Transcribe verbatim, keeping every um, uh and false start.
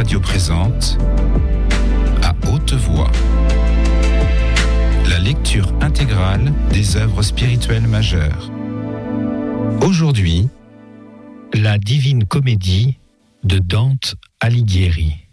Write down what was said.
Radio présente à haute voix la lecture intégrale des œuvres spirituelles majeures. Aujourd'hui, la Divine Comédie de Dante Alighieri.